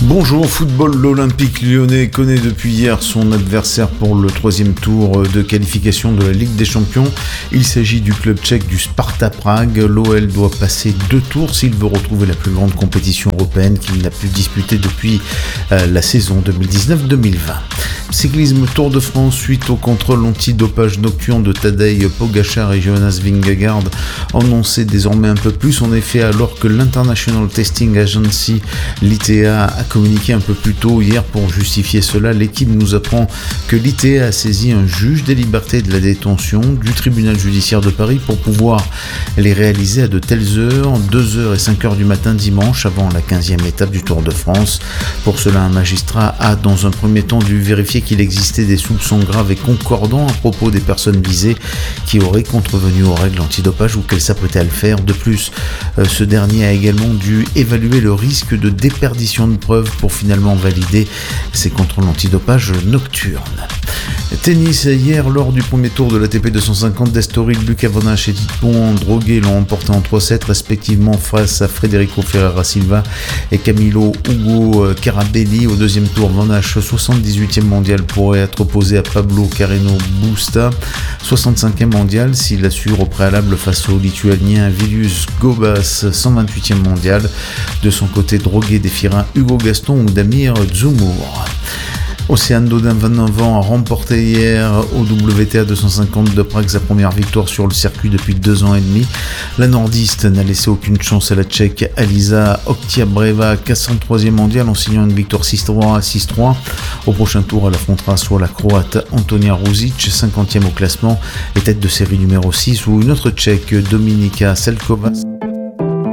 Bonjour football, l'Olympique lyonnais connaît depuis hier son adversaire pour le troisième tour de qualification de la Ligue des Champions. Il s'agit du club tchèque du Sparta Prague. L'OL doit passer 2 tours s'il veut retrouver la plus grande compétition européenne qu'il n'a pu disputer depuis la saison 2019-2020. Cyclisme Tour de France suite au contrôle antidopage nocturne de Tadej Pogačar et Jonas Vingegaard. On en sait désormais un peu plus. En effet, alors que l'International Testing Agency, l'ITA, a communiqué un peu plus tôt hier pour justifier cela, l'équipe nous apprend que l'ITA a saisi un juge des libertés de la détention du tribunal judiciaire de Paris pour pouvoir les réaliser à de telles heures, 2h et 5h du matin dimanche avant la 15e étape du Tour de France. Pour cela, un magistrat a dans un premier temps dû vérifier qu'il existait des soupçons graves et concordants à propos des personnes visées qui auraient contrevenu aux règles antidopage ou qu'elles s'apprêtaient à le faire. De plus, ce dernier a également dû évaluer le risque de déperdition de preuves pour finalement valider ces contrôles antidopage nocturnes. Tennis, hier, lors du premier tour de l'ATP 250, Destoril, Luca Vonache et Titouan Droguet l'ont emporté en 3-7 respectivement face à Federico Ferreira Silva et Camilo Hugo Carabelli. Au deuxième tour, Vonache, 78e mondial, pourrait être opposé à Pablo Carreno Busta, 65e mondial, s'il assure au préalable face au Lituanien Vilius Gobas, 128e mondial. De son côté, Droguet défiera Hugo Gaston ou Damir Dzumhur. Océane Dodin, 29 ans, a remporté hier au WTA 250 de Prague sa première victoire sur le circuit depuis 2 ans et demi. La nordiste n'a laissé aucune chance à la Tchèque Alisa Oktiabreva, 403e mondiale, en signant une victoire 6-3 à 6-3. Au prochain tour, elle affrontera soit la Croate Antonia Ruzic, 50e au classement et tête de série numéro 6, ou une autre Tchèque, Dominika Selkova.